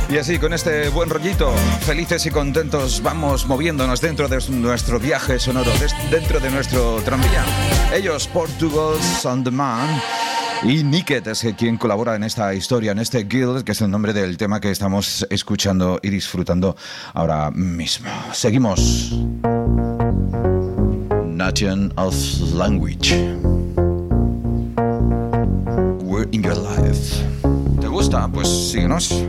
Y así, con este buen rollito, felices y contentos, vamos moviéndonos dentro de nuestro viaje sonoro, dentro de nuestro tranvía. Ellos, Portugals on Demand, y Niket es quien colabora en esta historia, en este Guild, que es el nombre del tema que estamos escuchando y disfrutando ahora mismo. Seguimos. Nation of Language. We're in your life. ¿Te gusta? Pues síguenos.